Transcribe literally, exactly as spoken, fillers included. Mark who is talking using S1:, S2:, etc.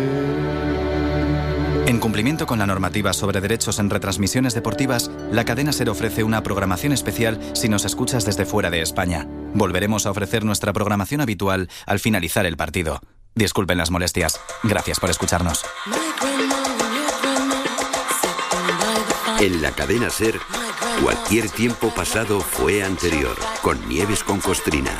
S1: En cumplimiento con la normativa sobre derechos en retransmisiones deportivas, la cadena SER ofrece una programación especial si nos escuchas desde fuera de España. Volveremos a ofrecer nuestra programación habitual al finalizar el partido. Disculpen las molestias. Gracias por escucharnos.
S2: En la cadena SER, cualquier tiempo pasado fue anterior, con Nieves con Costrina.